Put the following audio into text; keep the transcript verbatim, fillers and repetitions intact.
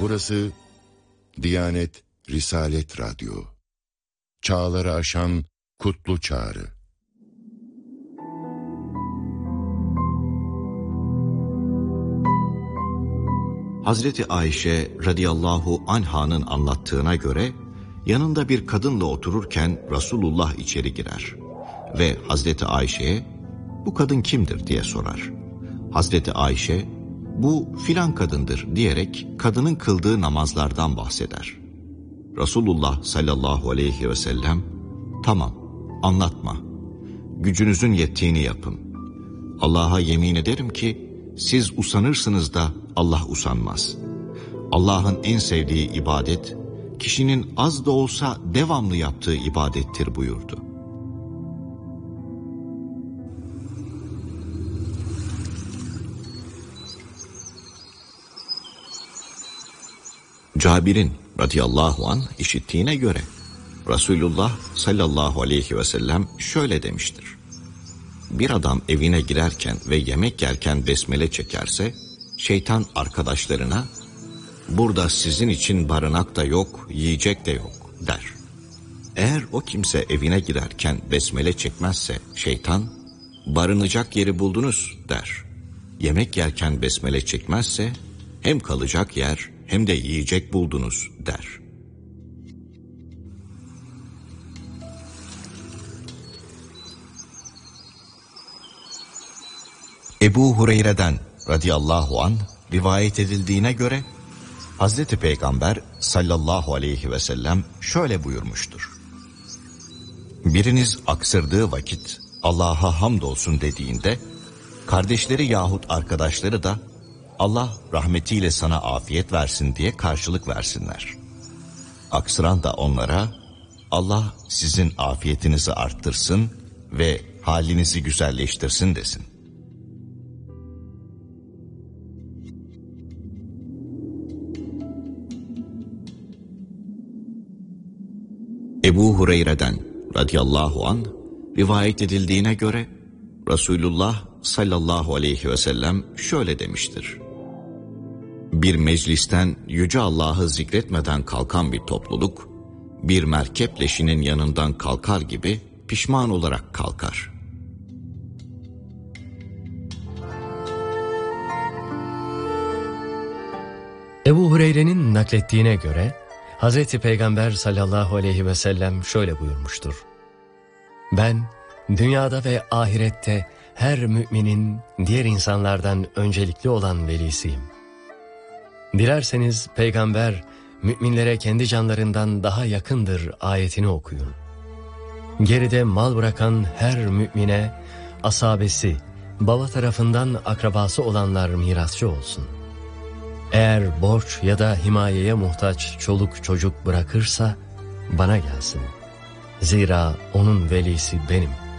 Burası Diyanet Risalet Radyo. Çağları aşan kutlu çağrı. Hazreti Ayşe radıyallahu anha'nın anlattığına göre yanında bir kadınla otururken Resulullah içeri girer ve Hazreti Ayşe'ye "Bu kadın kimdir?" diye sorar. Hazreti Ayşe "Bu filan kadındır" diyerek kadının kıldığı namazlardan bahseder. Resulullah sallallahu aleyhi ve sellem "Tamam, anlatma. Gücünüzün yettiğini yapın. Allah'a yemin ederim ki siz usanırsınız da Allah usanmaz. Allah'ın en sevdiği ibadet, kişinin az da olsa devamlı yaptığı ibadettir" buyurdu. Cabir'in radıyallahu anh işittiğine göre Resulullah sallallahu aleyhi ve sellem şöyle demiştir: Bir adam evine girerken ve yemek yerken besmele çekerse, şeytan arkadaşlarına "Burada sizin için barınak da yok, yiyecek de yok" der. Eğer o kimse evine girerken besmele çekmezse, şeytan "Barınacak yeri buldunuz" der. Yemek yerken besmele çekmezse, hem kalacak yer hem de yiyecek buldunuz der. Ebu Hureyre'den radıyallahu anh rivayet edildiğine göre Hazreti Peygamber sallallahu aleyhi ve sellem şöyle buyurmuştur: Biriniz aksırdığı vakit Allah'a hamdolsun dediğinde, kardeşleri yahut arkadaşları da Allah rahmetiyle sana afiyet versin diye karşılık versinler. Aksıran da onlara Allah sizin afiyetinizi arttırsın ve halinizi güzelleştirsin desin. Ebu Hureyre'den radıyallahu anh rivayet edildiğine göre Resulullah sallallahu aleyhi ve sellem şöyle demiştir: Bir meclisten Yüce Allah'ı zikretmeden kalkan bir topluluk, bir merkep leşinin yanından kalkar gibi pişman olarak kalkar. Ebu Hureyre'nin naklettiğine göre Hazreti Peygamber sallallahu aleyhi ve sellem şöyle buyurmuştur: Ben dünyada ve ahirette her müminin diğer insanlardan öncelikli olan velisiyim. Dilerseniz peygamber müminlere kendi canlarından daha yakındır ayetini okuyun. Geride mal bırakan her mümine asabesi, baba tarafından akrabası olanlar mirasçı olsun. Eğer borç ya da himayeye muhtaç çoluk çocuk bırakırsa bana gelsin. Zira onun velisi benim.